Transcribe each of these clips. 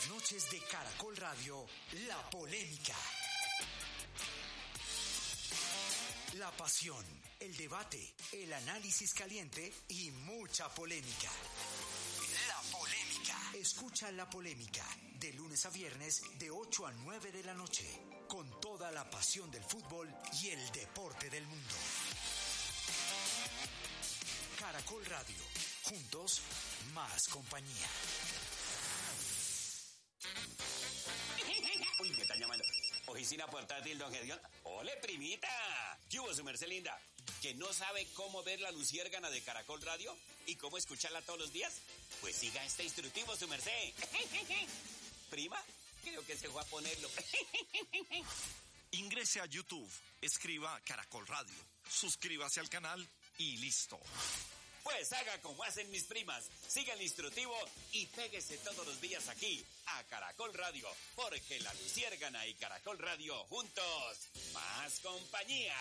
las noches de Caracol Radio, La Polémica. La pasión, el debate, el análisis caliente y mucha polémica. La Polémica. Escucha La Polémica de lunes a viernes de 8 a 9 de la noche, con toda la pasión del fútbol y el deporte del mundo. Caracol Radio, juntos, más compañía. Uy, me están llamando. Oficina portátil, don Gedión. ¡Ole, primita! ¿Qué hubo, su merced linda? ¿Que no sabe cómo ver la luciérgana de Caracol Radio? ¿Y cómo escucharla todos los días? Pues siga este instructivo, su merced. ¿Prima? Creo que se fue a ponerlo. Ingrese a YouTube, escriba Caracol Radio, suscríbase al canal y listo. Pues haga como hacen mis primas, siga el instructivo y péguese todos los días aquí, a Caracol Radio, porque la luciérgana y Caracol Radio juntos, más compañía.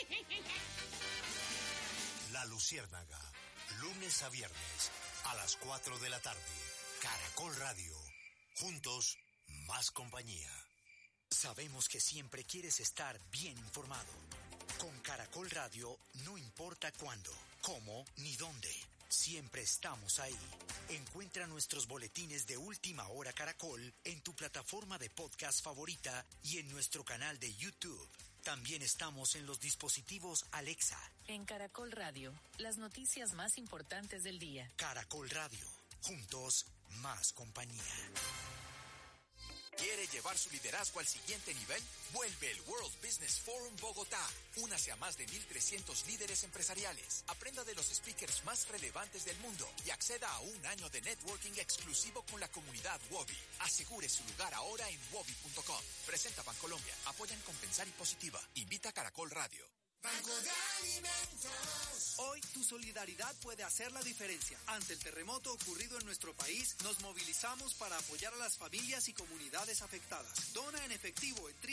La Luciérnaga, lunes a viernes, a las 4 de la tarde. Caracol Radio, juntos, más compañía. Sabemos que siempre quieres estar bien informado. Con Caracol Radio no importa cuándo, cómo ni dónde. Siempre estamos ahí. Encuentra nuestros boletines de Última Hora Caracol en tu plataforma de podcast favorita y en nuestro canal de YouTube. También estamos en los dispositivos Alexa. En Caracol Radio, las noticias más importantes del día. Caracol Radio, juntos, más compañía. ¿Quiere llevar su liderazgo al siguiente nivel? Vuelve el World Business Forum Bogotá. Únase a más de 1,300 líderes empresariales. Aprenda de los speakers más relevantes del mundo y acceda a un año de networking exclusivo con la comunidad Wobi. Asegure su lugar ahora en wobi.com. Presenta Bancolombia. Apoyan Compensar y Positiva. Invita a Caracol Radio. Banco de Alimentos. Hoy tu solidaridad puede hacer la diferencia. Ante el terremoto ocurrido en nuestro país, nos movilizamos para apoyar a las familias y comunidades afectadas. Dona en efectivo en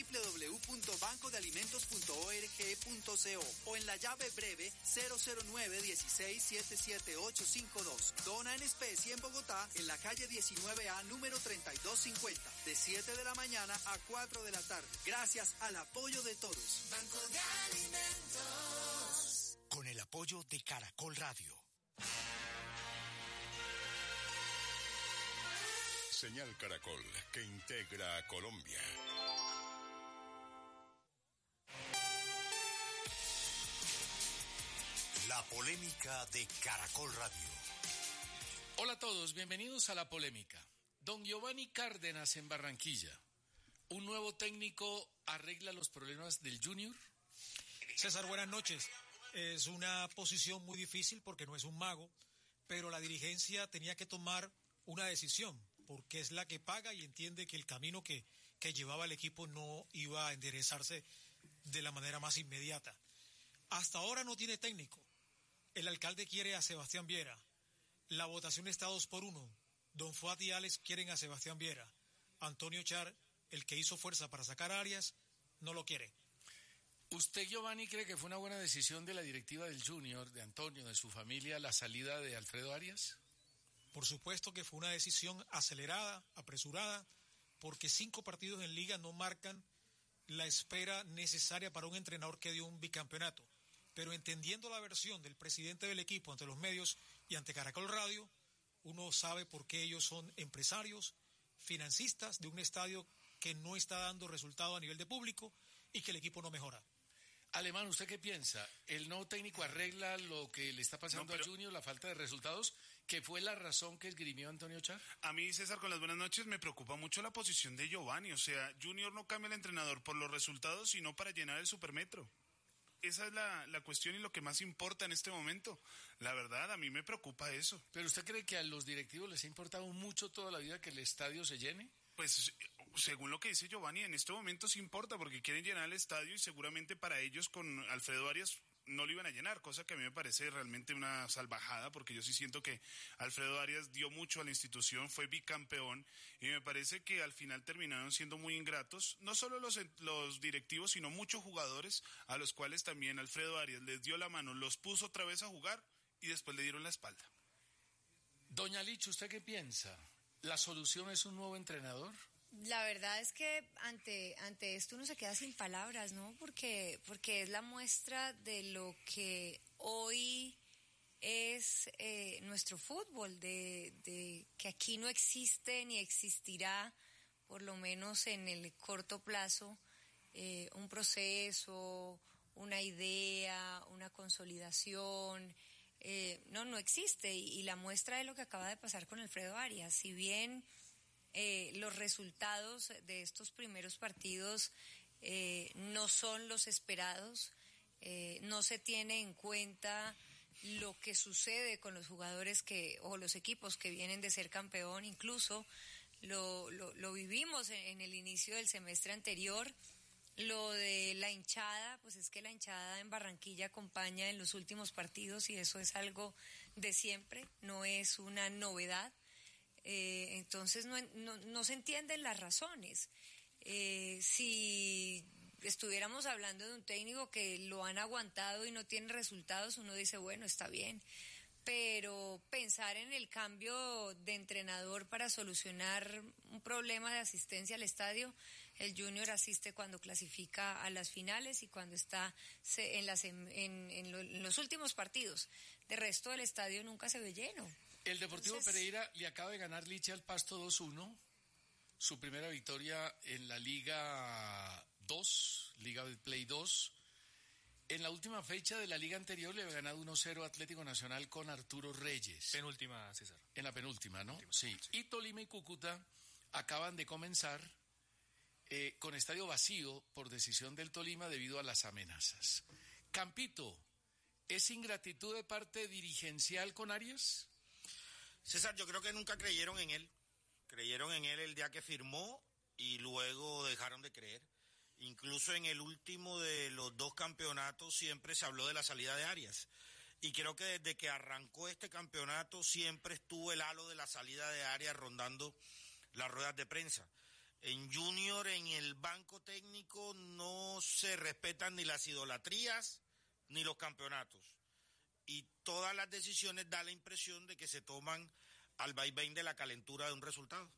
www.bancodealimentos.org.co o en la llave breve 009-16-77852. Dona en especie en Bogotá, en la calle 19A, número 3250, de 7 de la mañana a 4 de la tarde. Gracias al apoyo de todos. Banco de Alimentos. Con el apoyo de Caracol Radio. Señal Caracol, que integra a Colombia. La Polémica de Caracol Radio. Hola a todos, bienvenidos a La Polémica. Don Giovanni Cárdenas en Barranquilla. ¿Un nuevo técnico arregla los problemas del Junior? César, buenas noches. Es una posición muy difícil porque no es un mago, pero la dirigencia tenía que tomar una decisión porque es la que paga y entiende que el camino que llevaba el equipo no iba a enderezarse de la manera más inmediata. Hasta ahora no tiene técnico. El alcalde quiere a Sebastián Viera. La votación está 2-1. Don Fuad y Alex quieren a Sebastián Viera. Antonio Char, el que hizo fuerza para sacar a Arias, no lo quiere. ¿Usted, Giovanni, cree que fue una buena decisión de la directiva del Junior, de Antonio, de su familia, la salida de Alfredo Arias? Por supuesto que fue una decisión acelerada, apresurada, porque 5 partidos en liga no marcan la espera necesaria para un entrenador que dio un bicampeonato. Pero entendiendo la versión del presidente del equipo ante los medios y ante Caracol Radio, uno sabe por qué ellos son empresarios, financistas de un estadio que no está dando resultado a nivel de público y que el equipo no mejora. Alemán, ¿usted qué piensa? ¿El nuevo técnico arregla lo que le está pasando a Junior, la falta de resultados, que fue la razón que esgrimió Antonio Char? A mí, César, con las buenas noches, me preocupa mucho la posición de Giovanni. O sea, Junior no cambia el entrenador por los resultados, sino para llenar el Supermetro. Esa es la cuestión y lo que más importa en este momento. La verdad, a mí me preocupa eso. ¿Pero usted cree que a los directivos les ha importado mucho toda la vida que el estadio se llene? Pues según lo que dice Giovanni, en este momento sí importa porque quieren llenar el estadio y seguramente para ellos con Alfredo Arias no lo iban a llenar, cosa que a mí me parece realmente una salvajada porque yo sí siento que Alfredo Arias dio mucho a la institución, fue bicampeón y me parece que al final terminaron siendo muy ingratos, no solo los directivos sino muchos jugadores a los cuales también Alfredo Arias les dio la mano, los puso otra vez a jugar y después le dieron la espalda. Doña Licha, ¿usted qué piensa? ¿La solución es un nuevo entrenador? La verdad es que ante esto uno se queda sin palabras, ¿no? Porque es la muestra de lo que hoy es nuestro fútbol, de que aquí no existe ni existirá, por lo menos en el corto plazo, un proceso, una idea, una consolidación. No existe. Y la muestra de lo que acaba de pasar con Alfredo Arias. Si bien los resultados de estos primeros partidos no son los esperados, no se tiene en cuenta lo que sucede con los jugadores o los equipos que vienen de ser campeón. Incluso lo vivimos en el inicio del semestre anterior. Lo de la hinchada, pues es que la hinchada en Barranquilla acompaña en los últimos partidos y eso es algo de siempre, no es una novedad. Entonces no se entienden las razones. Si estuviéramos hablando de un técnico que lo han aguantado y no tiene resultados, uno dice, bueno, está bien. Pero pensar en el cambio de entrenador para solucionar un problema de asistencia al estadio, el Junior asiste cuando clasifica a las finales y cuando está en los últimos partidos. De resto, el estadio nunca se ve lleno. El Deportivo Pereira le acaba de ganar Licha al Pasto 2-1, su primera victoria en la Liga 2, Liga del Play 2. En la última fecha de la liga anterior le había ganado 1-0 Atlético Nacional con Arturo Reyes. Penúltima, César. En la penúltima, ¿no? Sí. Y Tolima y Cúcuta acaban de comenzar con estadio vacío por decisión del Tolima debido a las amenazas. Campito, ¿es ingratitud de parte dirigencial con Arias? César, yo creo que nunca creyeron en él. Creyeron en él el día que firmó y luego dejaron de creer. Incluso en el último de los 2 campeonatos siempre se habló de la salida de Arias. Y creo que desde que arrancó este campeonato siempre estuvo el halo de la salida de Arias rondando las ruedas de prensa. En Junior, en el banco técnico, no se respetan ni las idolatrías ni los campeonatos. Y todas las decisiones da la impresión de que se toman al vaivén de la calentura de un resultado.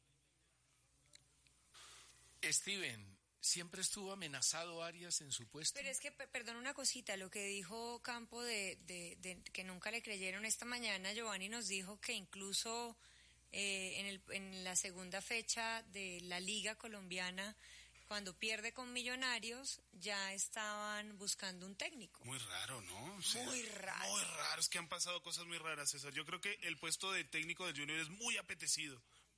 Steven, ¿siempre estuvo amenazado Arias en su puesto? Pero es que, perdón una cosita, lo que dijo Campo de que nunca le creyeron esta mañana, Giovanni nos dijo que incluso en la segunda fecha de la Liga Colombiana, cuando pierde con Millonarios, ya estaban buscando un técnico. Muy raro, ¿no? Muy raro. Muy raro, es que han pasado cosas muy raras, César. Yo creo que el puesto de técnico del Junior es muy apetecido,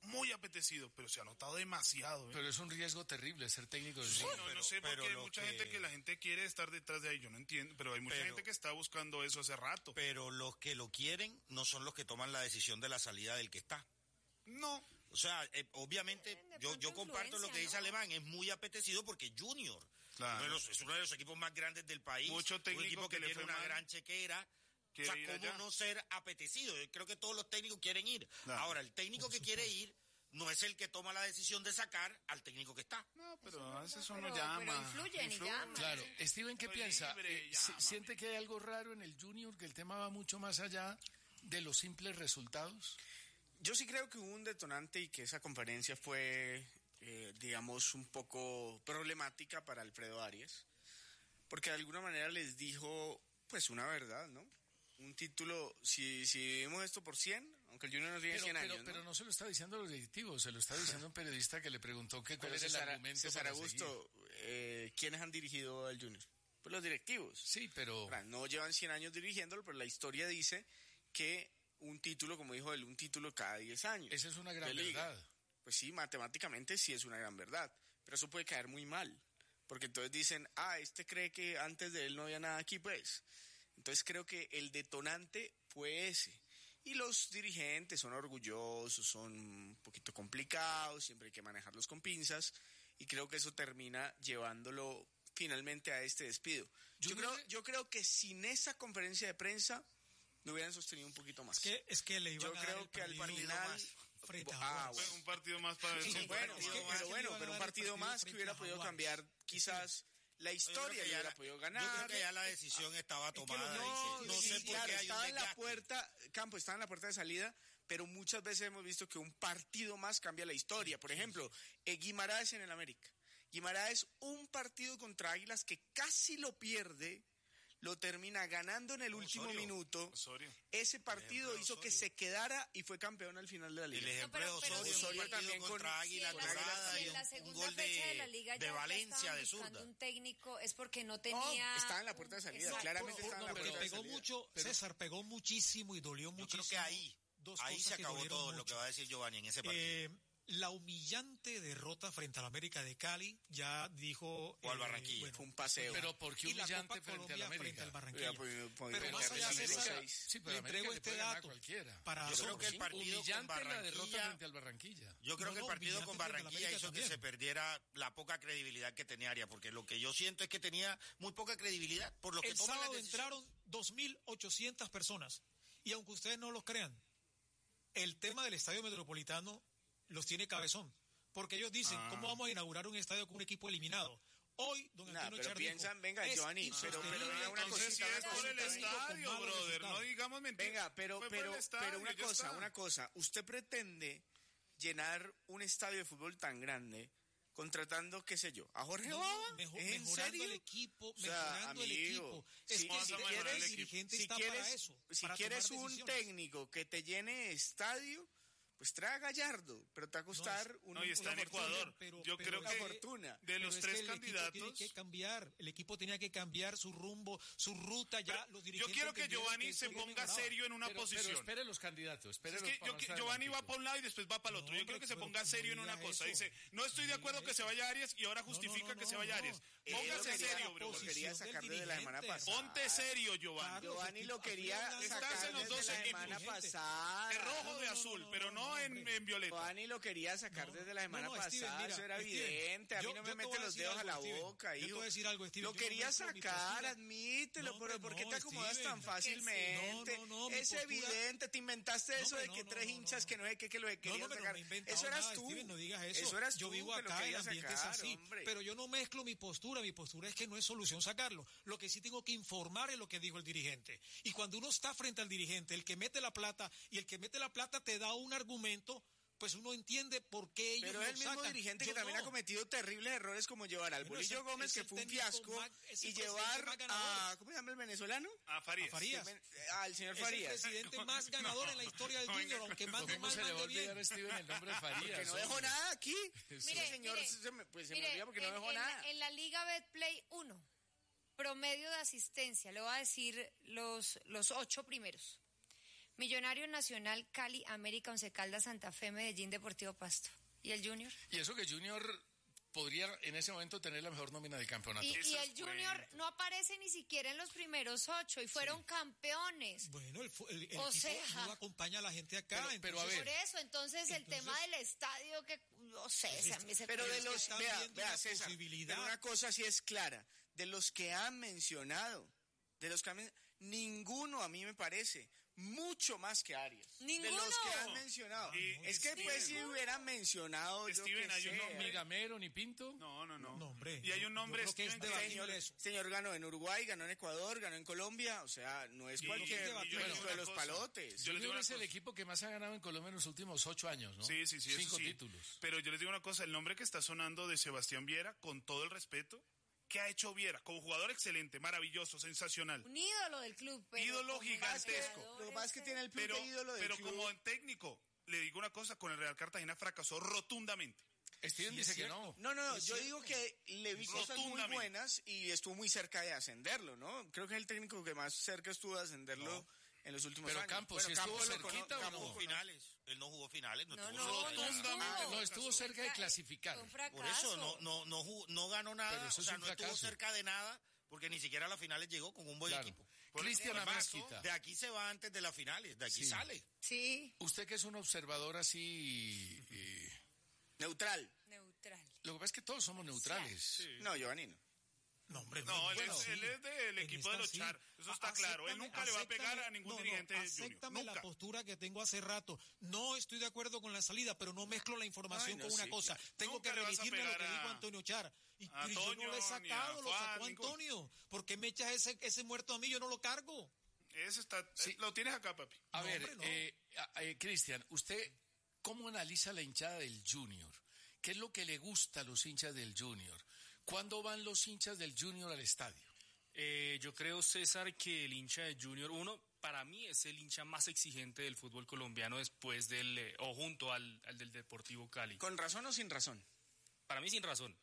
pero se ha notado demasiado. Pero es un riesgo terrible ser técnico del Junior. No sé, porque hay mucha gente que la gente quiere estar detrás de ahí, yo no entiendo, pero hay mucha gente que está buscando eso hace rato. Pero los que lo quieren no son los que toman la decisión de la salida del que está. No. O sea, obviamente, yo comparto lo que dice Alemán, es muy apetecido porque Junior es uno de los equipos más grandes del país. Mucho técnico un equipo que tiene una gran chequera. O sea, ¿cómo allá? no ser apetecido? Yo creo que todos los técnicos quieren ir. Claro. Ahora, el técnico que quiere ir no es el que toma la decisión de sacar al técnico que está. No, pero a veces uno llama. Pero influyen y llaman. Claro. Steven, ¿qué piensa? ¿Siente que hay algo raro en el Junior, que el tema va mucho más allá de los simples resultados? Yo sí creo que hubo un detonante y que esa conferencia fue, digamos, un poco problemática para Alfredo Arias, porque de alguna manera les dijo, pues, una verdad, ¿no? Un título, si vivimos esto por 100, aunque el Junior no tiene 100 años, ¿no? Pero no se lo está diciendo a los directivos, se lo está diciendo un periodista que le preguntó cuál era el argumento César para Augusto, ¿quiénes han dirigido al Junior? Pues los directivos. Sí, pero... No llevan 100 años dirigiéndolo, pero la historia dice que un título, como dijo él, un título cada 10 años. Esa es una gran verdad. Pues sí, matemáticamente sí es una gran verdad, pero eso puede caer muy mal, porque entonces dicen, este cree que antes de él no había nada aquí, pues. Entonces creo que el detonante fue ese. Y los dirigentes son orgullosos, son un poquito complicados, siempre hay que manejarlos con pinzas, y creo que eso termina llevándolo finalmente a este despido. Yo creo que sin esa conferencia de prensa lo hubieran sostenido un poquito más. Es que le iban a dar creo que al final un partido más para pero un partido más que hubiera podido cambiar quizás la historia, y hubiera podido ganar. Yo creo que ya la decisión estaba tomada. No sé por qué estaba en la puerta, Campo estaba en la puerta de salida, pero muchas veces hemos visto que un partido más cambia la historia. Por ejemplo, Guimaraes en el América. Guimaraes, un partido contra Águilas que casi lo pierde, lo termina ganando en el último minuto. Ese partido hizo que se quedara y fue campeón al final de la liga. El ejemplo de Osorio también contra Águila Dorada y un gol de Valencia de zurda. Un técnico es porque no tenía... Estaba en la puerta de salida, claramente estaba en la puerta de salida. César pegó muchísimo y dolió muchísimo. Yo creo que ahí se acabó todo lo que va a decir Giovanni en ese partido. La humillante derrota frente al América de Cali, ya dijo... O al Barranquilla. Fue un paseo. Pero ¿por qué humillante frente al América? Frente al Barranquilla. Pero más allá, César, sí, pero le entrego este dato. Para yo creo que el partido humillante con Barranquilla, la derrota frente al Barranquilla. Yo creo que el partido con Barranquilla hizo que se perdiera la poca credibilidad que tenía Arias, porque lo que yo siento es que tenía muy poca credibilidad. Por lo que el sábado entraron 2.800 personas, y aunque ustedes no lo crean, el tema del Estadio Metropolitano los tiene cabezón, porque ellos dicen, ¿cómo vamos a inaugurar un estadio con un equipo eliminado? Hoy, don Antonio Char piensan, venga, Giovanni, pero una cosa, si es por el estadio, brother, no digamos mentiras. Venga, pero una cosa, usted pretende llenar un estadio de fútbol tan grande contratando, qué sé yo, a Jorge Baba, mejorando el equipo, mejorando el equipo. Si quieres un técnico que te llene estadio, pues trae a Gallardo, pero te va a costar una está en Ecuador. Yo creo que fortuna. De los tres candidatos, el equipo tenía que cambiar su rumbo, su ruta. Ya los dirigentes. Yo quiero que Giovanni se ponga serio en una posición. Pero espere los candidatos. Giovanni va para un lado y después va para el otro. Yo quiero que se ponga serio en una cosa. Dice, no estoy de acuerdo que se vaya Arias y ahora justifica que se vaya Arias. Póngase serio, bro. Quería sacarle de la semana pasada. Ponte serio, Giovanni. Giovanni lo quería sacar de la semana pasada. De rojo o de azul, pero no en violeta. Giovanni lo quería sacar desde la semana pasada, eso era evidente. A mí no me mete los dedos a la boca, hijo. Lo quería sacar, admítelo, pero ¿por qué te acomodas tan fácilmente? Es evidente, te inventaste eso de que tres hinchas que no sé qué, que lo querían sacar. Eso eras tú. No digas eso. Eso eras tú. Yo vivo acá, el ambiente es así. Pero yo no mezclo mi postura es que no es solución sacarlo. Lo que sí tengo que informar es lo que dijo el dirigente. Y cuando uno está frente al dirigente, el que mete la plata, y el que mete la plata te da un argumento, pues uno entiende por qué ellos pero es el mismo dirigente que también ha cometido terribles errores, como llevar al Bolillo Gómez, que fue un fiasco, y llevar a, ¿cómo se llama el venezolano? A Farías. Al señor Farías. Es el presidente más ganador en la historia del Junior, aunque más de mal, se le va a olvidar el nombre de Farías? Porque no dejó nada aquí. Mire, señor, pues se me olvida porque no dejó nada. En la Liga Betplay 1, promedio de asistencia, le voy a decir los 8 primeros. Millonarios Nacional, Cali, América, Once Caldas, Santa Fe, Medellín, Deportivo Pasto. ¿Y el Junior? Y eso que Junior podría en ese momento tener la mejor nómina del campeonato. Y el Junior no aparece ni siquiera en los primeros 8 y fueron campeones. Bueno, el equipo no acompaña a la gente acá. Pero a ver. Por eso, entonces el tema del estadio que, no sé, pero de los, vea César, pero una cosa sí es clara, de los que han mencionado, ninguno a mí me parece mucho más que Arias. ¿Ninguno? De los que han mencionado. Es que pues si hubieran mencionado, Steven, hay un nombre. ¿Ni Gamero, ni Pinto? No. Hombre, y hay un nombre, señor ganó en Uruguay, ganó en Ecuador, ganó en Colombia, o sea, no es cualquier técnico de los palotes. Junior es el equipo que más ha ganado en Colombia en los últimos 8 años, ¿no? Sí. 5 títulos. Pero yo les digo una cosa, el nombre que está sonando de Sebastián Viera, con todo el respeto, ¿qué ha hecho Viera? Como jugador excelente, maravilloso, sensacional. Un ídolo del club. Ídolo gigantesco. Lo que pasa es que tiene el plus de ídolo del club. Pero como técnico, le digo una cosa, con el Real Cartagena fracasó rotundamente. Steven dice que no. No, yo digo que le vi cosas muy buenas y estuvo muy cerca de ascenderlo, ¿no? Creo que es el técnico que más cerca estuvo de ascenderlo en los últimos años. Pero Campos, ¿sí estuvo cerquita o no? Él no jugó finales, no estuvo cerca de clasificar. Por eso no ganó nada, o sea, no estuvo cerca de nada, porque ni siquiera a las finales llegó con un buen equipo. Cristian Amezquita. De aquí se va antes de las finales, de aquí sale. Sí. Usted que es un observador así... Neutral. Lo que pasa es que todos somos neutrales. Sí. No, Giovanni no. No, hombre, él es del equipo de los Char, eso está claro. Él nunca le va a pegar a ningún dirigente de Junior. Acéptame la postura que tengo hace rato. No estoy de acuerdo con la salida, pero no mezclo la información con una cosa. Tengo que remitirme a lo que dijo Antonio Char. Y yo no lo he sacado, lo sacó Antonio. ¿Por qué me echas ese muerto a mí? Yo no lo cargo. Ese está, lo tienes acá, papi. A ver, Cristian, ¿usted cómo analiza la hinchada del Junior? ¿Qué es lo que le gusta a los hinchas del Junior? ¿Cuándo van los hinchas del Junior al estadio? Yo creo, César, que el hincha de Junior, para mí es el hincha más exigente del fútbol colombiano después o junto al del Deportivo Cali. ¿Con razón o sin razón? Para mí sin razón.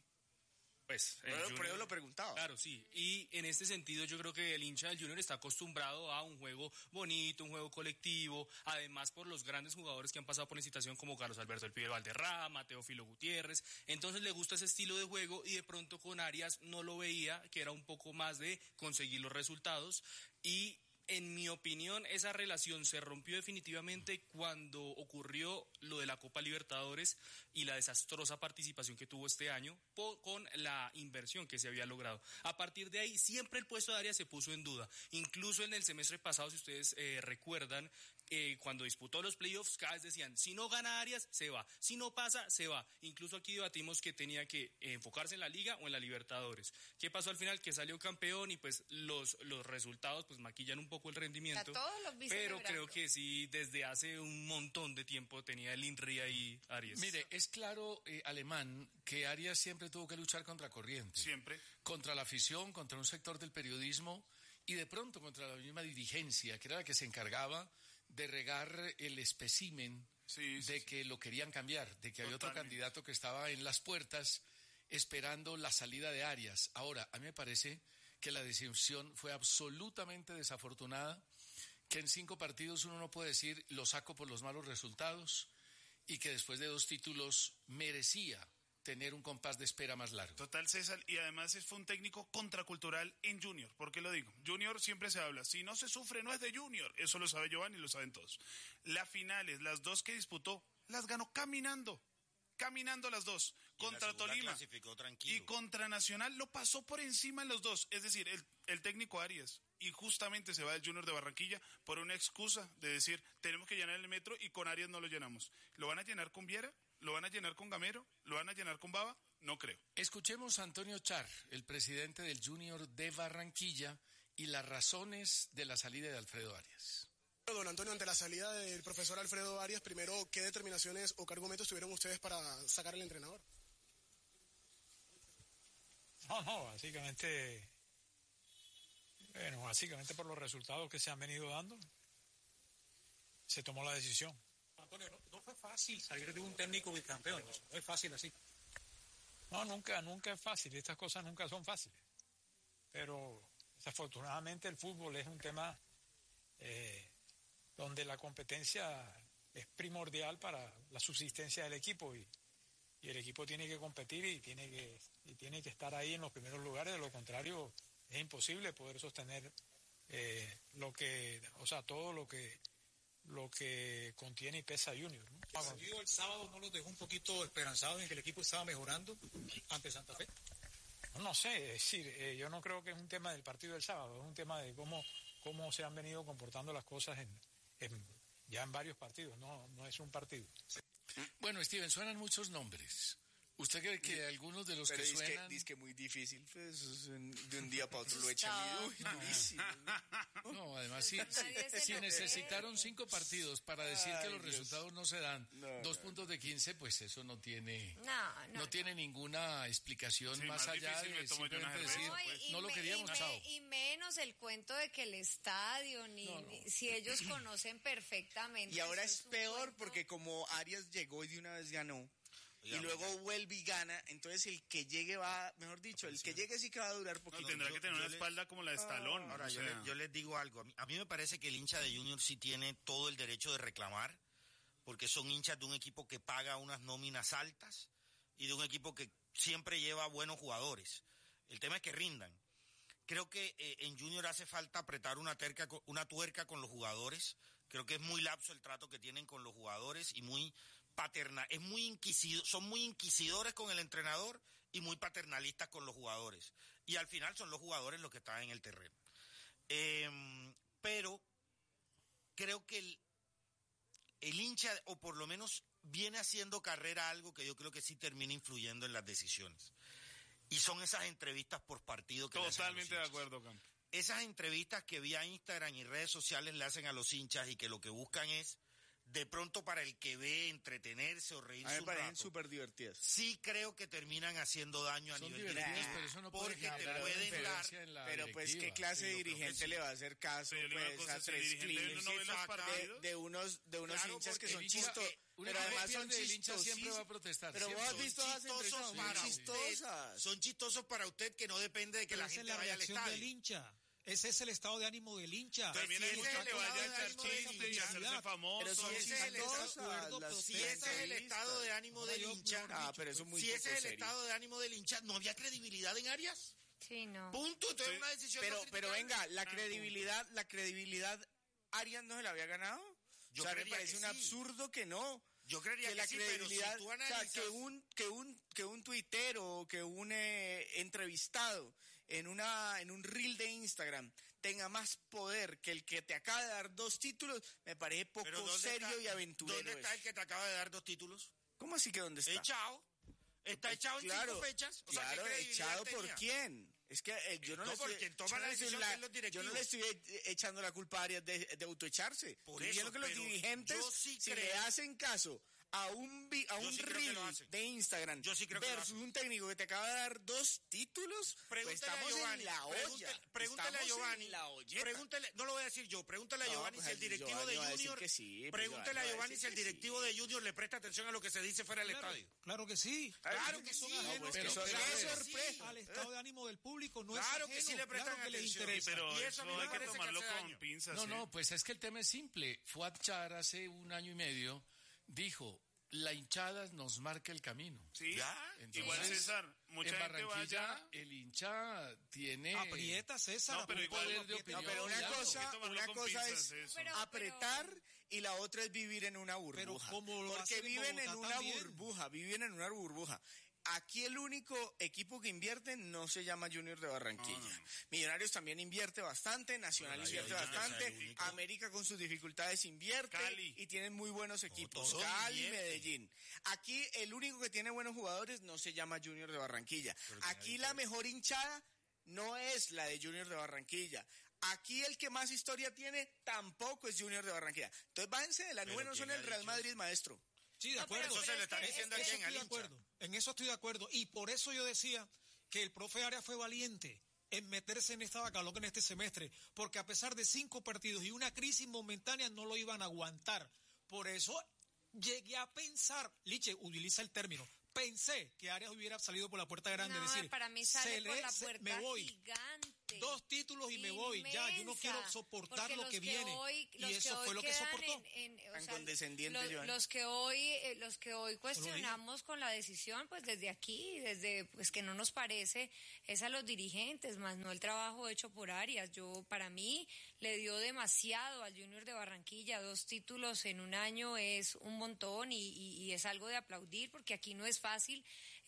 Pues, pero yo lo preguntaba. Claro, sí. Y en este sentido yo creo que el hincha del Junior está acostumbrado a un juego bonito, un juego colectivo, además por los grandes jugadores que han pasado por la institución como Carlos Alberto El Pibe Valderrama, Teófilo Gutiérrez. Entonces le gusta ese estilo de juego y de pronto con Arias no lo veía, que era un poco más de conseguir los resultados. Y en mi opinión, esa relación se rompió definitivamente cuando ocurrió lo de la Copa Libertadores y la desastrosa participación que tuvo este año con la inversión que se había logrado. A partir de ahí, siempre el puesto de Arias se puso en duda. Incluso en el semestre pasado, si ustedes recuerdan, cuando disputó los playoffs, cada vez decían, si no gana Arias, se va. Si no pasa, se va. Incluso aquí debatimos que tenía que enfocarse en la Liga o en la Libertadores. ¿Qué pasó al final? Que salió campeón y pues los resultados pues maquillan un poco el rendimiento. Pero creo que sí, desde hace un montón de tiempo tenía el INRI ahí Arias. Mire, es claro, Alemán, que Arias siempre tuvo que luchar contra corriente. Siempre. Contra la afición, contra un sector del periodismo y de pronto contra la misma dirigencia, que era la que se encargaba de regar el espécimen de que lo querían cambiar, de que había otro candidato que estaba en las puertas esperando la salida de Arias. Ahora, a mí me parece que la decisión fue absolutamente desafortunada, que en 5 partidos uno no puede decir lo saco por los malos resultados y que después de 2 títulos merecía tener un compás de espera más largo. Total, César, y además fue un técnico contracultural en Junior. ¿Por qué lo digo? Junior siempre se habla, si no se sufre no es de Junior, eso lo sabe Giovanni y lo saben todos. Las finales, las 2 que disputó, las ganó caminando las 2, contra Tolima y contra Nacional, lo pasó por encima en los 2, es decir, el técnico Arias, y justamente se va del Junior de Barranquilla por una excusa de decir, tenemos que llenar el metro y con Arias no lo llenamos. ¿Lo van a llenar con Viera? ¿Lo van a llenar con Gamero? ¿Lo van a llenar con Baba? No creo. Escuchemos a Antonio Char, el presidente del Junior de Barranquilla, y las razones de la salida de Alfredo Arias. Don Antonio, ante la salida del profesor Alfredo Arias, primero, ¿qué determinaciones o qué argumentos tuvieron ustedes para sacar al entrenador? No, básicamente por los resultados que se han venido dando, se tomó la decisión. Antonio, no fue fácil salir de un técnico bicampeón, no es fácil así. No, nunca es fácil, estas cosas nunca son fáciles. Pero desafortunadamente el fútbol es un tema donde la competencia es primordial para la subsistencia del equipo y el equipo tiene que competir y tiene que estar ahí en los primeros lugares, de lo contrario es imposible poder sostener todo lo que contiene y pesa Junior, ¿no? ¿El partido el sábado no los dejó un poquito esperanzados en que el equipo estaba mejorando ante Santa Fe? No sé, es decir, yo no creo que es un tema del partido del sábado, es un tema de cómo se han venido comportando las cosas ya en varios partidos, no es un partido. Bueno, Steven, suenan muchos nombres. ¿Usted cree que algunos de los que suenan...? Dice que muy difícil, pues de un día para otro lo echan durísimo. No, además, si necesitaron 5 partidos para decir que los resultados no se dan, 2 puntos de 15, pues eso no tiene ninguna explicación más allá de simplemente decir, no lo queríamos, chao. Y menos el cuento de que el estadio, si ellos conocen perfectamente. Y ahora es peor porque como Arias llegó y de una vez ganó, y luego vuelve y gana, entonces el que llegue va, mejor dicho, el que llegue sí que va a durar poquito. No, tendrá que tener una espalda como la de Stallone. Ahora, yo les digo algo, a mí me parece que el hincha de Junior sí tiene todo el derecho de reclamar, porque son hinchas de un equipo que paga unas nóminas altas y de un equipo que siempre lleva buenos jugadores. El tema es que rindan. Creo que en Junior hace falta apretar una tuerca con los jugadores. Creo que es muy lapso el trato que tienen con los jugadores y muy paternal, son muy inquisidores con el entrenador y muy paternalistas con los jugadores. Y al final son los jugadores los que están en el terreno. Pero creo que el hincha, o por lo menos viene haciendo carrera algo que yo creo que sí termina influyendo en las decisiones. Y son esas entrevistas por partido que totalmente de acuerdo, Campo. esas entrevistas que vía Instagram y redes sociales le hacen a los hinchas y que lo que buscan es, de pronto para el que ve, entretenerse o reírse A mí me un parecen rato, súper divertidas. sí creo que terminan haciendo daño a Son nivel divertidas, directivo, pero eso no puede porque te generar pueden dar... diferencia en la Pero pues, ¿qué directiva. clase de Sí, yo creo que dirigente sí. le va a hacer caso Pero yo le digo una pues, cosa, a si el tres dirigente clips no ve los partidos, de unos Claro, hinchas que porque son el chistosos? Una Pero vez además son pierde, el hincha siempre va a chistosísimos. protestar. Pero siempre. vos has visto las chistosos entrevistas para muy usted. chistosas. Son chistosos para usted, que no depende de que Pero la esa es gente la vaya al reacción estadio. del hincha. Ese es el estado de ánimo del hincha. También Si hay ese muchos es que el vayan a estado de echar ánimo de chistes y hacerse publicidad. famosos. Pero son Si ese es el chistosas. Si ese es el estado de ánimo del hincha, Ah, pero eso es muy si ese poco es el serio. estado de ánimo del hincha, no había credibilidad en Arias. Sí, no. Punto. Entonces es una decisión. Pero no criticable. venga, la credibilidad, ¿Arias no se la había ganado? Yo o sea, me creería parece que un sí. absurdo que no. Yo creería la que sí, pero si credibilidad, tú o sea, analizas... que un tuitero o que un entrevistado en un reel de Instagram tenga más poder que el que te acaba de dar 2 títulos, me parece poco Pero ¿dónde serio está- y aventurero. ¿Dónde está eso. el que te acaba de dar 2 títulos? ¿Cómo así que dónde está? Echado. Está echado en 5 fechas. O sea, ¿qué claro, credibilidad ¿echado por tenía? quién? Es que yo no, No, le estoy, porque toma yo no la le estoy decisión la- que es los directivos. yo no le estoy echando la culpa a Arias de autoecharse. Por Estoy diciendo eso, que los pero dirigentes, yo sí si creo- le hacen caso a un Yo sí creo que reel lo hacen. de Instagram Yo sí creo que lo versus hacen. un técnico que te acaba de dar 2 títulos, pues Pregúntale estamos a Giovanni, en la olla. Pregúntale a Estamos Giovanni. en la olleta. Pregúntale, no lo voy a decir yo. Pregúntale a No, Giovanni pues si el directivo Giovanni de va a decir Junior. que sí, pues Pregúntale a Giovanni va a Giovanni decir si el que directivo de Junior le presta atención a lo que se dice fuera del estadio. Claro que sí. Claro que sí. Ajenos, pues, pero que qué sí. sorpresa al estado de ánimo del público. No Claro es que sí ajeno, le prestan claro que les atención. interesa. Pero Y eso eso a mí me hay que parece que tomarlo hace con daño. pinzas. No, ¿sí? no, pues es que el tema es simple. Fuad Char hace 1 año y medio dijo, la hinchada nos marca el camino. Sí, Entonces, igual César, mucha en gente Barranquilla vaya... el hincha tiene Aprieta, César. No, pero un igual- poder de no, opinión. pero una muy alto. cosa, Hay que tomarlo una con cosa pinzas, es eso. apretar y la otra es vivir en una burbuja. como lo Porque hacen en viven en Bogotá una también. burbuja, viven en una burbuja. Aquí el único equipo que invierte no se llama Junior de Barranquilla. Millonarios también invierte bastante, Nacional Pero ahí invierte hay Junior, bastante, es el único. América con sus dificultades invierte Cali. y tienen muy buenos equipos. todos Cali, invierten. Medellín. Aquí el único que tiene buenos jugadores no se llama Junior de Barranquilla. Aquí la mejor hinchada no es la de Junior de Barranquilla. Aquí el que más historia tiene tampoco es Junior de Barranquilla. Entonces bájense de la nube, no son el Real Madrid, maestro. Sí, de acuerdo. Eso se le está diciendo aquí en estoy de acuerdo. En eso estoy de acuerdo. Y por eso yo decía que el profe Arias fue valiente en meterse en esta vaca loca en este semestre, porque a pesar de 5 partidos y una crisis momentánea no lo iban a aguantar. Por eso llegué a pensar, Liche utiliza el término, pensé que Arias hubiera salido por la puerta grande, No, decir, para mí sale por la puerta me voy. gigante. 2 títulos y me voy, ya, yo no quiero Inmensa, soportar porque lo los que viene. hoy- Y los que eso hoy fue lo que quedan soportó. o Tan sea, condescendiente, Joan. los que hoy cuestionamos con la decisión, pues desde aquí, desde pues que no nos parece, es a los dirigentes, más no el trabajo hecho por Arias. Para mí, le dio demasiado al Junior de Barranquilla. 2 títulos en un año es un montón y es algo de aplaudir, porque aquí no es fácil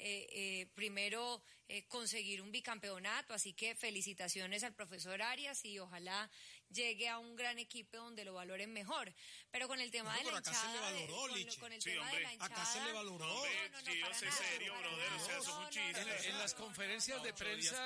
primero conseguir un bicampeonato, así que felicitaciones al profesor Arias y ojalá llegue a un gran equipo donde lo valoren mejor. Pero con el tema No, de la pero acá se le hinchada, valoró, Liche. con el Sí, tema hombre. de la hinchada, Acá se le valoró. no, Sí, para sé nada, serio, para brother, o sea, nada. eso es un No, chiste. En las conferencias de prensa...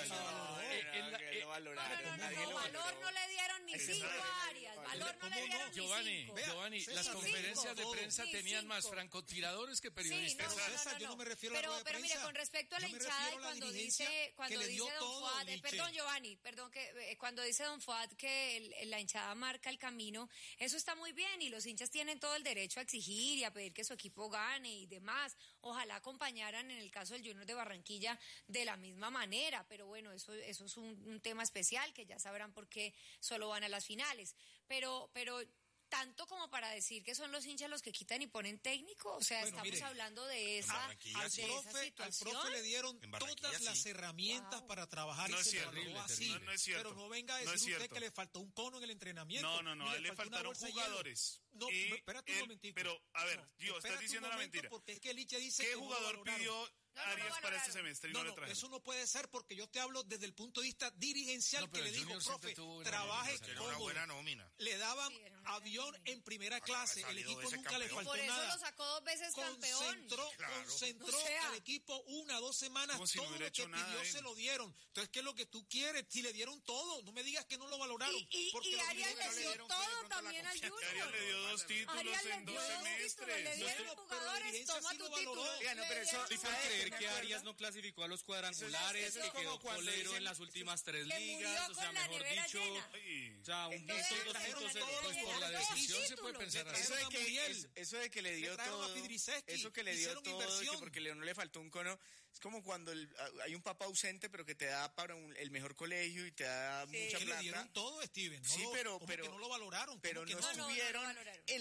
No, valor no le dieron ni 5 a Arias, valor no le dieron ni 5. Giovanni, las César, conferencias de todo. prensa Ni tenían 5. más francotiradores que periodistas. Pero César, yo no me refiero a la rueda de Pero mire, prensa. con respecto a la Yo me hinchada y refiero a la cuando dirigencia dice que le dio don todo, Fuad, Liche. perdón Giovanni, cuando dice don Fuad que la hinchada marca el camino, eso está muy bien y los hinchas tienen todo el derecho a exigir y a pedir que su equipo gane y demás. Ojalá acompañaran en el caso del Junior de Barranquilla de la misma manera, pero bueno, eso es un tema especial que ya sabrán por qué solo van a las finales. Pero tanto como para decir que son los hinchas los que quitan y ponen técnico, o sea, Bueno, estamos mire, hablando de esa, Barranquilla de sí. esa Al situación. profe le dieron En Barranquilla todas las sí. herramientas para trabajar No y es se cierto, lo valoró así. no es cierto. pero no venga a No es decir usted cierto. que le faltó un cono en el entrenamiento. No, ni a él le faltó una faltaron bolsa de hielo. jugadores. No, espérate un momentico. Pero, a ver, Gio, estás diciendo una mentira. Porque es que Licha dice ¿Qué que jugador pidió Arias para este semestre y no le No, trajeron? eso no puede ser porque yo te hablo desde el punto de vista dirigencial que le digo, profe, trabaje era una buena nómina. Le daban avión en primera clase, el equipo nunca le faltó por eso nada. lo sacó 2 veces campeón. Concentró al equipo 1 o 2 semanas, como si todo no hubiera lo que hecho nada pidió él. se lo dieron. Entonces, ¿qué es lo que tú quieres? Si le dieron todo, no me digas que no lo valoraron. Y Arias le dio todo también al Junior. Arias le dio 2 títulos en 2 semestres. Le dieron jugadores, toma tu título. Pero eso, ¿y por creer que Arias no clasificó a los cuadrangulares, que quedó colero en las últimas 3 ligas? O sea, mejor dicho, o sea, un gusto, 200 pues por la decisión se puede pensar así. Eso de que le dio todo, eso que le dio todo, que porque no le faltó un cono, es como cuando hay un papá ausente, pero que te da para el mejor colegio y te da mucha plata. Le dieron todo, Steven. Sí, pero que no lo valoraron. Pero no estuvieron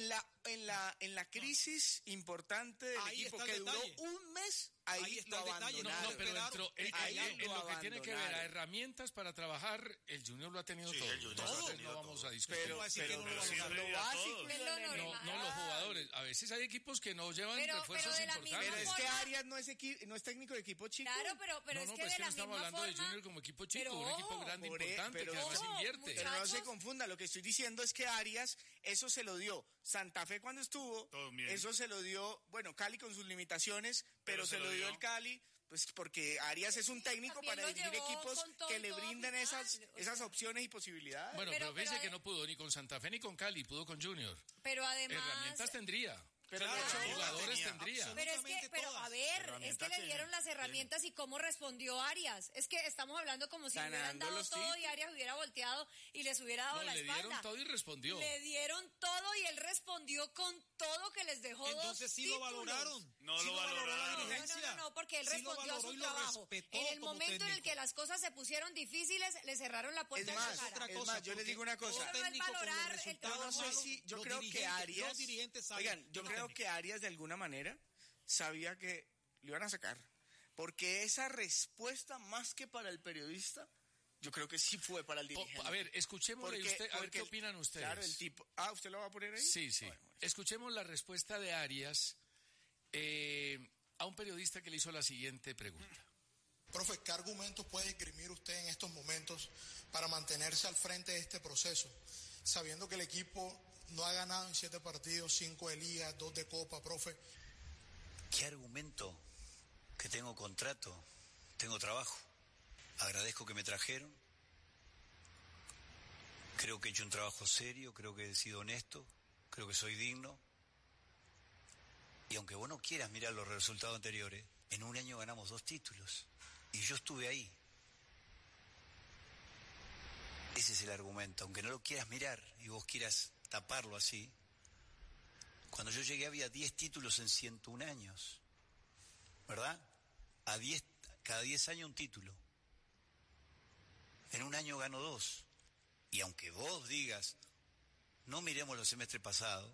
en la crisis importante del equipo que duró un mes. Ahí está lo el detalle. No, pero dentro, en lo que tiene que ver a herramientas para trabajar, el Junior lo ha tenido todo. No vamos a discutir. Pero lo básico. No, los jugadores. A veces hay equipos que no llevan refuerzos importantes. Pero es que Arias no es técnico de equipo chico. Claro, pero es que pues de la estamos misma hablando forma, de Junior como equipo chico, un equipo grande, importante, que además invierte. Pero no se confunda, lo que estoy diciendo es que Arias, eso se lo dio Santa Fe cuando estuvo, eso se lo dio, bueno, Cali con sus limitaciones, pero se lo dio el Cali, pues porque Arias es un técnico para dirigir equipos que le brinden esas opciones y posibilidades. Bueno, pero fíjese que no pudo ni con Santa Fe ni con Cali, pudo con Junior. Pero además... Herramientas tendría. Pero jugadores tendría. Pero es que, a ver, es que le dieron las herramientas y cómo respondió Arias. Es que estamos hablando como si le hubieran dado todo y Arias hubiera volteado y les hubiera dado la espalda. Le dieron todo y respondió. Le dieron todo y él respondió con todo que les dejó. Entonces sí lo valoraron. No lo valoraron. No, porque él respondió a su trabajo. En el momento en el que las cosas se pusieron difíciles, le cerraron la puerta en la cara. Es más, yo les digo una cosa. Eso no es valorar el trabajo. Yo creo que Arias... Oigan, yo creo que Arias de alguna manera sabía que lo iban a sacar, porque esa respuesta más que para el periodista, yo creo que sí fue para el dirigente. A ver, escuchémosle usted, a ver qué opinan ustedes. Claro, el tipo... ¿usted lo va a poner ahí? Sí. Escuchemos la respuesta de Arias a un periodista que le hizo la siguiente pregunta. Profe, ¿qué argumentos puede esgrimir usted en estos momentos para mantenerse al frente de este proceso, sabiendo que el equipo no ha ganado en 7 partidos, 5 de liga, 2 de copa, profe? ¿Qué argumento? Que tengo contrato, tengo trabajo. Agradezco que me trajeron. Creo que he hecho un trabajo serio, creo que he sido honesto, creo que soy digno. Y aunque vos no quieras mirar los resultados anteriores, en un año ganamos 2 títulos. Y yo estuve ahí. Ese es el argumento. Aunque no lo quieras mirar y vos quieras taparlo así. Cuando yo llegué había 10 títulos en 101 años. ¿Verdad? Cada 10 años un título. En un año gano 2. Y aunque vos digas, no miremos los semestres pasados,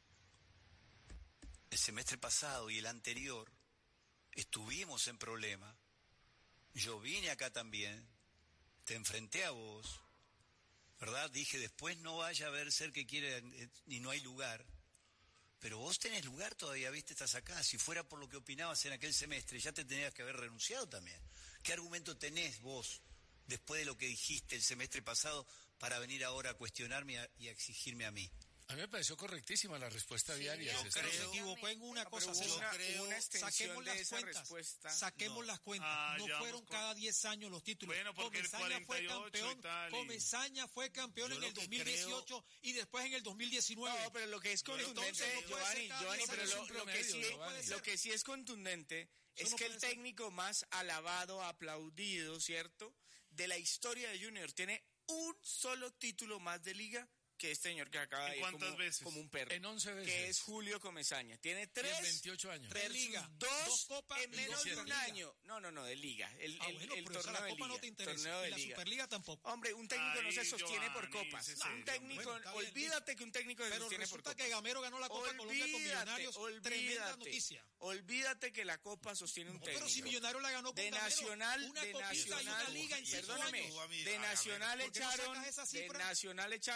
el semestre pasado y el anterior estuvimos en problema. Yo vine acá también, te enfrenté a vos, ¿verdad? Dije, después no vaya a ver ser que quiere y no hay lugar. Pero vos tenés lugar todavía, viste, estás acá. Si fuera por lo que opinabas en aquel semestre, ya te tenías que haber renunciado también. ¿Qué argumento tenés vos, después de lo que dijiste el semestre pasado, para venir ahora a cuestionarme y a exigirme a mí? A mí me pareció correctísima la respuesta diaria. Pero se equivocó en una cosa. Saquemos las cuentas. Saquemos las cuentas. No fueron cada 10 años los títulos. Bueno, porque Comesaña el 48 fue campeón. Comesaña fue campeón en el 2018 y después en el 2019. No, pero lo que es contundente, Giovanni, pero lo que sí es contundente es que el técnico más alabado, aplaudido, ¿cierto?, de la historia de Junior tiene un solo título más de liga que este señor que acaba de ir como un perro. En 11 veces. Que es Julio Comesaña. Tiene 3. En 28 años. 3 ligas. 2 copas en menos de un año. No, de liga. El torneo de liga. No te interesa. Torneo de la liga. Superliga tampoco. Hombre, un técnico no se sostiene por copas. Un técnico, olvídate que un técnico se sostiene por copas. Pero resulta que Gamero ganó la Copa Colombia con Millonarios. Tremenda noticia. Olvídate que la copa sostiene un técnico. Pero si Millonarios la ganó con de Nacional, una copita y una liga en 5 años. De Nacional echaron a vos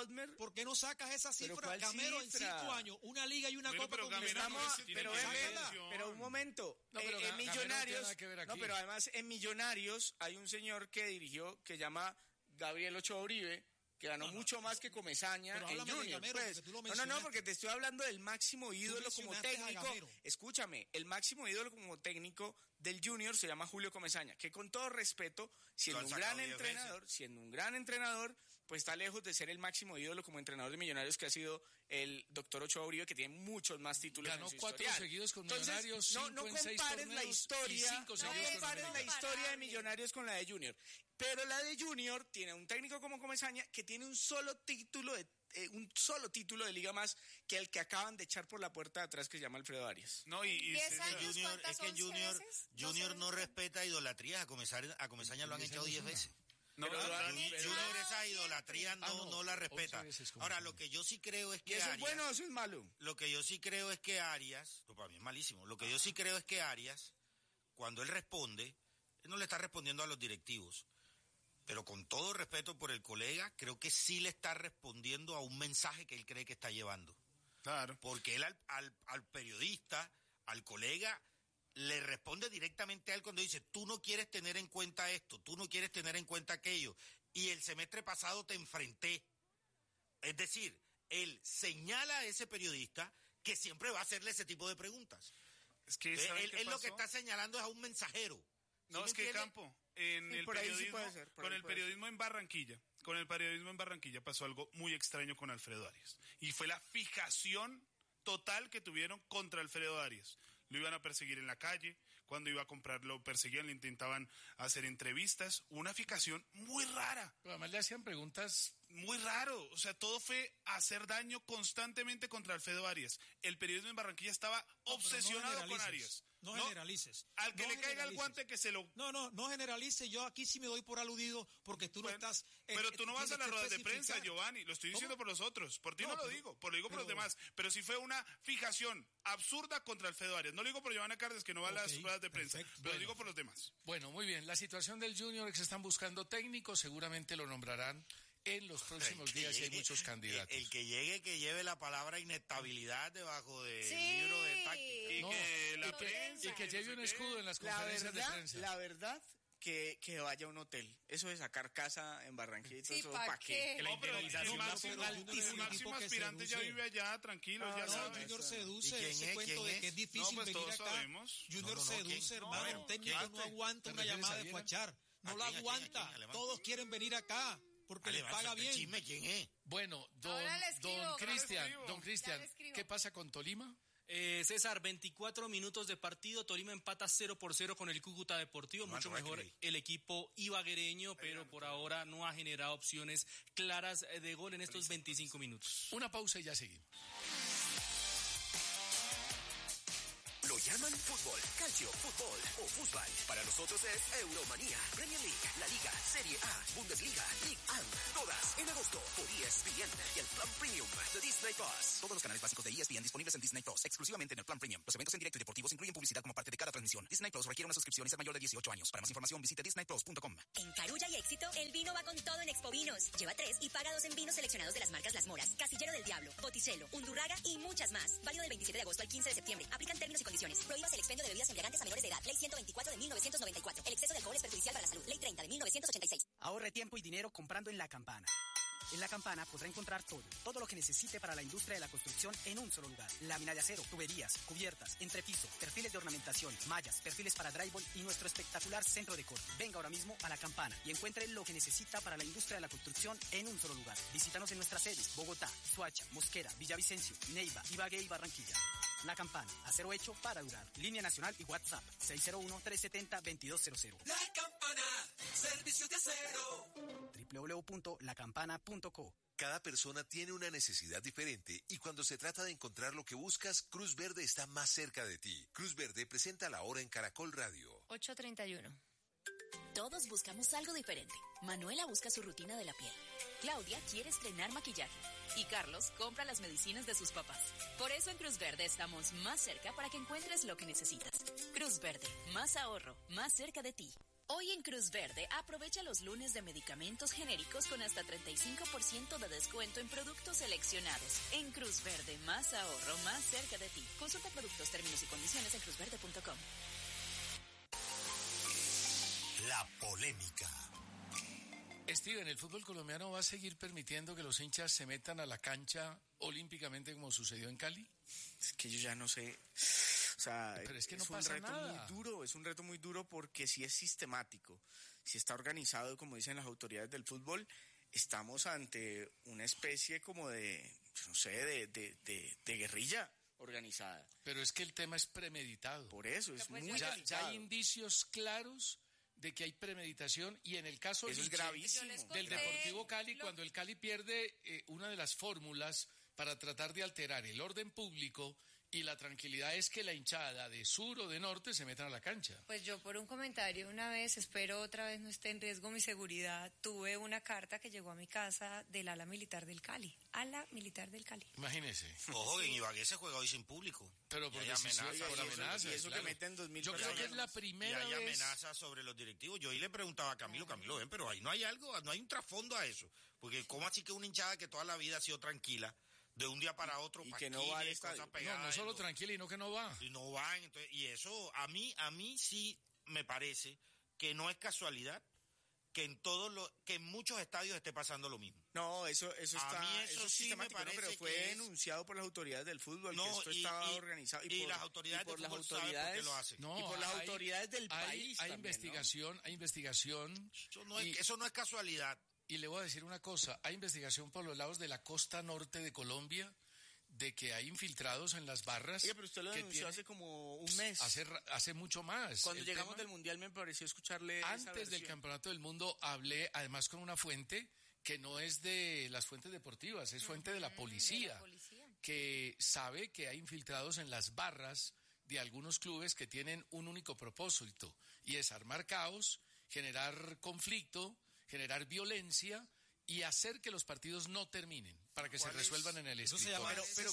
Bodmer. ¿Por qué no sacas esa cifra, Gamero, en 5 años? Una liga y una copa con Pero un momento, en Millonarios, pero además en Millonarios hay un señor que dirigió, que llama Gabriel Ochoa Uribe, que ganó mucho más que Comesaña en Junior. Pues. No, porque te estoy hablando del máximo ídolo como técnico. Escúchame, el máximo ídolo como técnico del Junior se llama Julio Comesaña, que con todo respeto, siendo un gran entrenador, pues está lejos de ser el máximo ídolo como entrenador de Millonarios, que ha sido el doctor Ochoa Uribe, que tiene muchos más títulos en su historial. Ganó 4 seguidos con Millonarios, entonces, no compares la historia, de Millonarios con la de Junior. Pero la de Junior tiene un técnico como Comesaña que tiene un solo título de liga más que el que acaban de echar por la puerta de atrás, que se llama Alfredo Arias. No, Junior no respeta idolatrías. A Comesaña lo han echado 10 veces. Junior esa idolatría no la respeta. Ahora, lo que yo sí creo es que ¿eso es bueno o eso es malo? Lo que yo sí creo es que Arias, para mí es malísimo, lo que yo sí creo es que Arias, cuando él responde, él no le está respondiendo a los directivos, pero con todo respeto por el colega, creo que sí le está respondiendo a un mensaje que él cree que está llevando. Claro. Porque él al periodista, al colega, le responde directamente a él cuando dice, tú no quieres tener en cuenta esto, tú no quieres tener en cuenta aquello, y el semestre pasado te enfrenté. Es decir, él señala a ese periodista que siempre va a hacerle ese tipo de preguntas. Es que él lo que está señalando es a un mensajero. No, es que Campo, en el periodismo, con el periodismo en Barranquilla pasó algo muy extraño con Alfredo Arias. Y fue la fijación total que tuvieron contra Alfredo Arias. Lo iban a perseguir en la calle, cuando iba a comprar lo perseguían, le intentaban hacer entrevistas, una fijación muy rara. Pero además le hacían preguntas... Muy raro, o sea, todo fue hacer daño constantemente contra Alfredo Arias. El periodismo en Barranquilla estaba obsesionado con Arias. No generalices. Al que le caiga el guante que se lo... No generalices. Yo aquí sí me doy por aludido porque tú no estás... Pero tú no vas a las ruedas de prensa, Giovanni. Lo estoy diciendo por los otros. Por ti no lo digo. Lo digo por los demás. Pero sí fue una fijación absurda contra Alfredo Arias. No lo digo por Giovanna Cárdenas, que no va a las ruedas de prensa. Pero lo digo por los demás. Bueno, muy bien. La situación del Junior es que se están buscando técnicos. Seguramente lo nombrarán en los próximos días y hay muchos candidatos. El que llegue, que lleve la palabra inestabilidad debajo del libro de táctica. Y que lleve un escudo en las conferencias de prensa. La verdad, que vaya a un hotel. Eso de sacar casa en Barranquilla y todo eso, ¿para qué? Que la indemnización el máximo aspirante ya vive allá, tranquilo, ya sabe. Junior seduce, ese cuento de que es difícil venir acá. Junior seduce, hermano. Un técnico no aguanta una llamada de Fachar. No la aguanta. Todos quieren venir acá. Porque le paga bien. Chisme, ¿quién es? Bueno, don Cristian, ¿qué pasa con Tolima? César, 24 minutos de partido, Tolima empata 0-0 con el Cúcuta Deportivo, mucho mejor el equipo ibaguereño, pero por ahora no ha generado opciones claras de gol en estos 25 minutos. Una pausa y ya seguimos. Lo llaman fútbol, calcio, fútbol o fútbol. Para nosotros es Euromanía, Premier League, La Liga, Serie A, Bundesliga, League One. Todas en agosto por ESPN y el Plan Premium de Disney Plus. Todos los canales básicos de ESPN disponibles en Disney Plus, exclusivamente en el Plan Premium. Los eventos en directo y deportivos incluyen publicidad como parte de cada transmisión. Disney Plus requiere una suscripción y ser mayor de 18 años. Para más información visite disneyplus.com. En Carulla y Éxito, el vino va con todo en Expo Vinos. Lleva 3 y paga 2 en vinos seleccionados de las marcas Las Moras, Casillero del Diablo, Botticello, Undurraga y muchas más. Válido del 27 de agosto al 15 de septiembre. Aplican términos y condiciones. Prohíbas el expendio de bebidas embriagantes a menores de edad. Ley 124 de 1994. El exceso de alcohol es perjudicial para la salud. Ley 30 de 1986. Ahorre tiempo y dinero comprando en La Campana. En La Campana podrá encontrar todo lo que necesite para la industria de la construcción en un solo lugar. Lámina de acero, tuberías, cubiertas, entrepiso, perfiles de ornamentación, mallas, perfiles para drywall y nuestro espectacular centro de corte. Venga ahora mismo a La Campana y encuentre lo que necesita para la industria de la construcción en un solo lugar. Visítanos en nuestras sedes: Bogotá, Soacha, Mosquera, Villavicencio, Neiva, Ibagué y Barranquilla. La Campana, acero hecho para durar. Línea nacional y WhatsApp 601-370-2200. La Campana, servicios de acero. www.lacampana.co. Cada persona tiene una necesidad diferente y cuando se trata de encontrar lo que buscas, Cruz Verde está más cerca de ti. Cruz Verde presenta la hora en Caracol Radio. 8:31. Todos buscamos algo diferente. Manuela busca su rutina de la piel. Claudia quiere estrenar maquillaje. Y Carlos compra las medicinas de sus papás. Por eso en Cruz Verde estamos más cerca para que encuentres lo que necesitas. Cruz Verde, más ahorro, más cerca de ti. Hoy en Cruz Verde, aprovecha los lunes de medicamentos genéricos con hasta 35% de descuento en productos seleccionados. En Cruz Verde, más ahorro, más cerca de ti. Consulta productos, términos y condiciones en cruzverde.com. La polémica. Steven, ¿el fútbol colombiano va a seguir permitiendo que los hinchas se metan a la cancha olímpicamente como sucedió en Cali? Es que yo ya no sé. O sea, pero es que no es pasa un reto nada. muy duro, es un reto muy duro porque si es sistemático, si está organizado, como dicen las autoridades del fútbol, estamos ante una especie como de, no sé, de guerrilla organizada. Pero es que el tema es premeditado. Por eso, es muy ya delicado. hay indicios claros de que hay premeditación y en el caso Eso es gravísimo. Del Deportivo Cali, cuando el Cali pierde una de las fórmulas para tratar de alterar el orden público y la tranquilidad es que la hinchada de sur o de norte se metan a la cancha. Pues yo por un comentario una vez, espero otra vez no esté en riesgo mi seguridad, tuve una carta que llegó a mi casa del ala militar del Cali. Ala militar del Cali. Imagínese. Ojo, en Ibagué se juega hoy sin público. Pero por hay amenazas. por amenazas. Y eso claro. que meten 2.000 Yo creo que es la primera y hay vez. amenazas sobre los directivos. Yo ahí le preguntaba a Camilo, ven, pero ahí no hay algo, no hay un trasfondo a eso. Porque ¿cómo así que una hinchada que toda la vida ha sido tranquila, de un día para otro, y que no va al estadio? No solo tranquila y no que no va. Y no van, entonces, y eso a mí sí me parece que no es casualidad que en muchos estadios esté pasando lo mismo. No, eso está, a mí eso sí me parece, pero fue denunciado por las autoridades del fútbol, que esto estaba organizado y las autoridades del fútbol saben por qué lo hacen. No, y por las autoridades del país hay también, investigación, ¿no? hay investigación. Eso no es casualidad. Y le voy a decir una cosa, hay investigación por los lados de la costa norte de Colombia de que hay infiltrados en las barras. Oye, pero usted lo denunció hace como un mes. Hace mucho más. Cuando llegamos del Mundial me pareció escucharle antes del Campeonato del Mundo hablé además con una fuente que no es de las fuentes deportivas, es fuente de la policía, que sabe que hay infiltrados en las barras de algunos clubes que tienen un único propósito, y es armar caos, generar conflicto, generar violencia y hacer que los partidos no terminen para que se resuelvan en el escritorio. Pero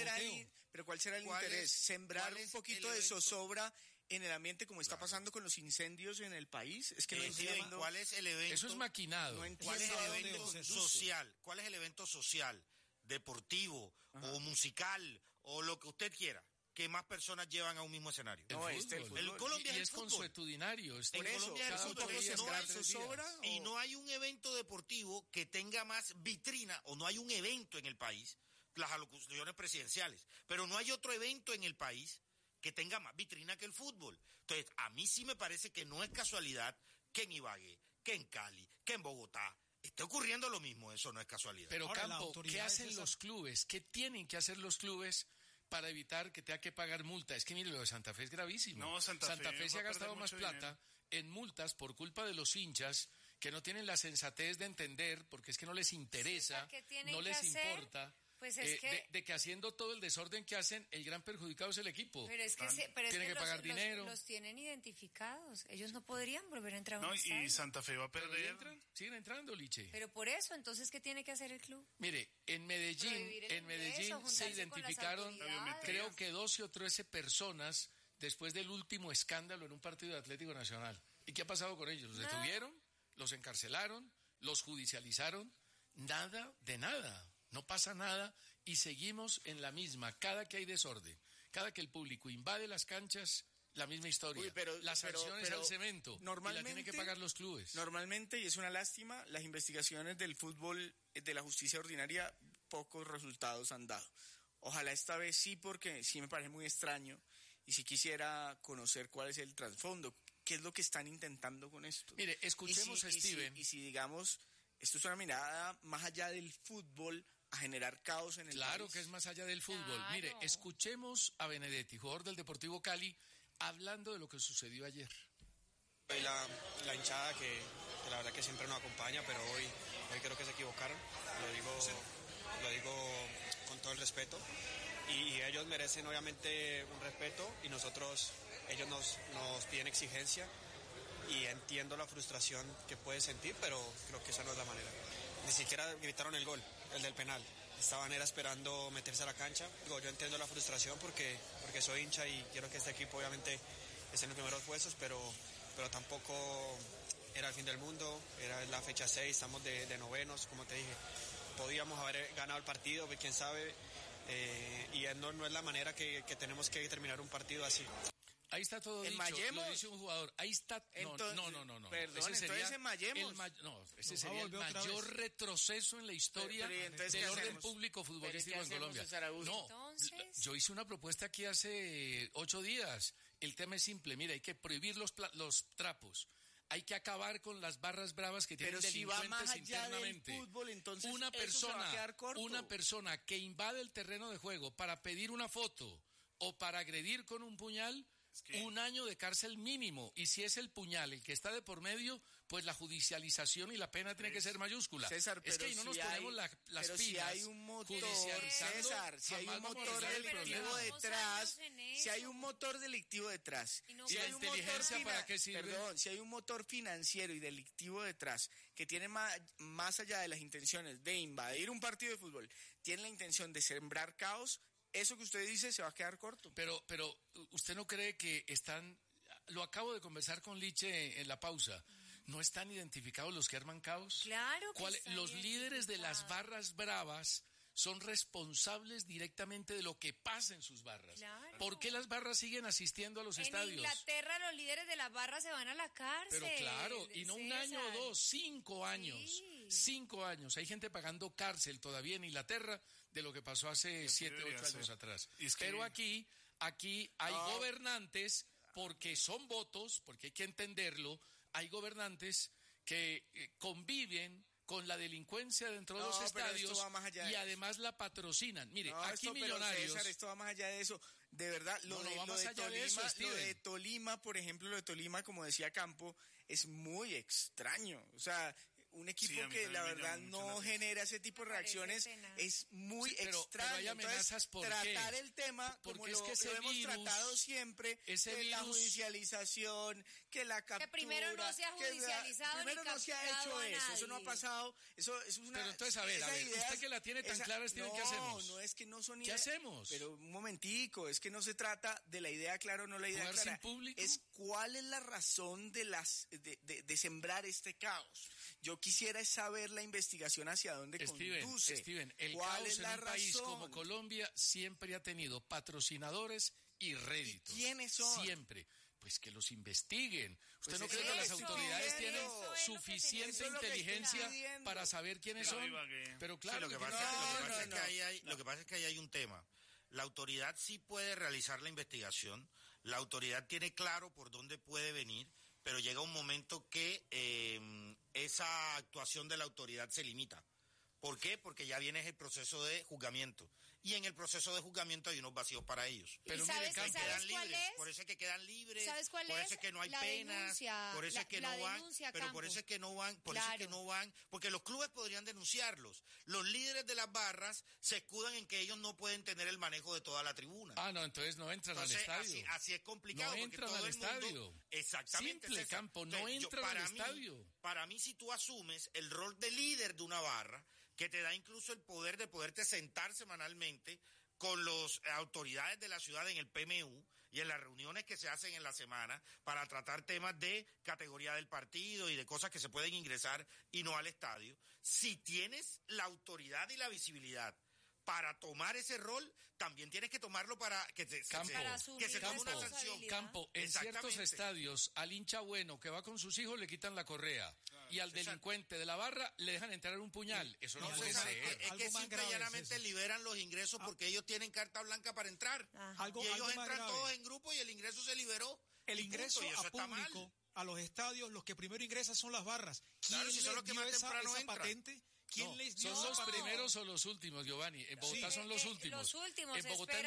¿cuál será el interés? ¿Sembrar un poquito de zozobra en el ambiente como está pasando con los incendios en el país? Es que no entiendo. ¿Cuál es el evento? Eso es maquinado. ¿Cuál es el evento social? ¿Cuál es el evento social, deportivo o musical o lo que usted quiera que más personas llevan a un mismo escenario? El Colombia y es es consuetudinario. En Colombia es el fútbol. Y no hay un evento deportivo que tenga más vitrina, o no hay un evento en el país, las alocuciones presidenciales, pero no hay otro evento en el país que tenga más vitrina que el fútbol. Entonces, a mí sí me parece que no es casualidad que en Ibagué, que en Cali, que en Bogotá esté ocurriendo lo mismo. Eso no es casualidad. Pero Campo, ¿qué hacen los clubes? ¿Qué tienen que hacer los clubes para evitar que tenga que pagar multa? Es que mire, lo de Santa Fe es gravísimo. No, Santa Fe se ha gastado más mucho plata dinero en multas por culpa de los hinchas que no tienen la sensatez de entender, porque es que no les interesa, no les importa. Pues es de que haciendo todo el desorden que hacen, el gran perjudicado es el equipo. Pero es que, tienen que pagar dinero. Los tienen identificados. Ellos no podrían volver a entrar a un y estadio. Santa Fe va a perder. Siguen entrando, Liche. Pero por eso, entonces, ¿qué tiene que hacer el club? Mire, en Medellín se identificaron, creo que 12 o 13 personas después del último escándalo en un partido de Atlético Nacional. ¿Y qué ha pasado con ellos? ¿Los detuvieron? ¿Los encarcelaron? ¿Los judicializaron? Nada de nada. No pasa nada y seguimos en la misma. Cada que hay desorden, cada que el público invade las canchas, la misma historia. Uy, pero las sanciones al cemento. Normalmente, y la tienen que pagar los clubes. Normalmente, y es una lástima, las investigaciones del fútbol, de la justicia ordinaria, pocos resultados han dado. Ojalá esta vez sí, porque sí me parece muy extraño y sí quisiera conocer cuál es el trasfondo, qué es lo que están intentando con esto. Mire, escuchemos a Steven. Y si digamos, esto es una mirada más allá del fútbol, a generar caos en el país. Claro que es más allá del fútbol. Claro. Mire, escuchemos a Benedetti, jugador del Deportivo Cali, hablando de lo que sucedió ayer. Hoy la hinchada que la verdad que siempre nos acompaña, pero hoy creo que se equivocaron. Lo digo con todo el respeto. Y ellos merecen obviamente un respeto y ellos nos piden exigencia. Y entiendo la frustración que puede sentir, pero creo que esa no es la manera. Ni siquiera gritaron el gol, el del penal. Estaban esperando meterse a la cancha. Yo entiendo la frustración porque soy hincha y quiero que este equipo obviamente esté en los primeros puestos, pero pero tampoco era el fin del mundo, era la fecha 6, estamos de novenos, como te dije, podíamos haber ganado el partido, quién sabe, y no es la manera que tenemos que terminar un partido así. Ahí está todo dicho, lo dice un jugador. Ahí está. No. Perdón, ese sería ese sería el mayor retroceso en la historia del orden público futbolístico en Colombia. Yo hice una propuesta aquí hace 8 días. El tema es simple. Mira, hay que prohibir los trapos. Hay que acabar con las barras bravas que tienen delincuentes internamente. Del fútbol, entonces una persona que invade el terreno de juego para pedir una foto o para agredir con un puñal, 1 año de cárcel mínimo. Y si es el puñal el que está de por medio, pues la judicialización y la pena tiene que ser mayúscula. César, es que ahí no nos ponemos las pilas. Si hay un motor, César, si hay un motor delictivo detrás, si hay un motor delictivo detrás, ¿y la inteligencia para qué sirve? Perdón, si hay un motor financiero y delictivo detrás que tiene más allá de las intenciones de invadir un partido de fútbol, tiene la intención de sembrar caos, eso que usted dice se va a quedar corto. Pero ¿usted no cree que están, lo acabo de conversar con Liche en la pausa, ¿no están identificados los que arman caos? Claro que Los líderes de las barras bravas son responsables directamente de lo que pasa en sus barras. Claro. ¿Por qué las barras siguen asistiendo a los estadios? En Inglaterra los líderes de las barras se van a la cárcel. Pero claro, y no un año o 2, 5 años. Sí. 5 años. Hay gente pagando cárcel todavía en Inglaterra de lo que pasó hace 7, 8 años atrás. Pero aquí hay gobernantes, porque son votos, porque hay que entenderlo, hay gobernantes que conviven con la delincuencia dentro de los estadios y además la patrocinan. Mire, aquí Millonarios... César, esto va más allá de eso. De verdad, lo de Tolima, por ejemplo, lo de Tolima, como decía Campo, es muy extraño. O sea, un equipo que la verdad no genera ese tipo de reacciones es muy extraño. Pero hay amenazas. ¿Por qué? Tratar el tema como lo hemos tratado siempre, que la judicialización, que la captura... Que primero no se ha judicializado primero no se ha hecho eso no ha pasado. Eso es una... Pero entonces, a ver, usted que la tiene tan clara, Steven, ¿qué hacemos? No, es que no son ideas. ¿Qué hacemos? Pero un momentico, es que no se trata de la idea clara o no la idea clara. ¿Jugar sin público? Es cuál es la razón de sembrar este caos. Yo quisiera saber la investigación hacia dónde conduce. Steven, el caos en un país como Colombia siempre ha tenido patrocinadores y réditos. ¿Y quiénes son? Siempre. Pues que los investiguen. ¿Usted no cree que las autoridades tienen suficiente inteligencia para saber quiénes son? Pero claro, lo que pasa es que ahí hay un tema. La autoridad sí puede realizar la investigación, la autoridad tiene claro por dónde puede venir, pero llega un momento que esa actuación de la autoridad se limita. ¿Por qué? Porque ya viene el proceso de juzgamiento. Y en el proceso de juzgamiento hay unos vacíos para ellos. Pero ¿sabes cuál es? Por eso es que quedan libres. ¿Sabes cuál por eso es que no hay penas. Por eso es que no van. Pero por eso es que no van. Por eso es que no van. Porque los clubes podrían denunciarlos. Los líderes de las barras se escudan en que ellos no pueden tener el manejo de toda la tribuna. No, entonces no entran al estadio. Así es complicado. No entran al estadio. Exactamente. Simple, Campo, no entran al estadio. Para mí, si tú asumes el rol de líder de una barra, que te da incluso el poder de poderte sentar semanalmente con las autoridades de la ciudad en el PMU y en las reuniones que se hacen en la semana para tratar temas de categoría del partido y de cosas que se pueden ingresar y no al estadio. Si tienes la autoridad y la visibilidad para tomar ese rol, también tienes que tomarlo para que se tome una sanción. Campo, en ciertos estadios, al hincha bueno que va con sus hijos le quitan la correa y al delincuente de la barra le dejan entrar un puñal. Eso no puede ser. Es que simple y llanamente liberan los ingresos porque ellos tienen carta blanca para entrar. Y ellos entran todos en grupo y el ingreso se liberó. El ingreso a público, a los estadios, los que primero ingresan son las barras. Claro, si son los que más temprano entran. Patente? ¿Quién les dio? ¿Son los primeros o los últimos, Giovanni? En Bogotá son los últimos. Los últimos, en Bogotá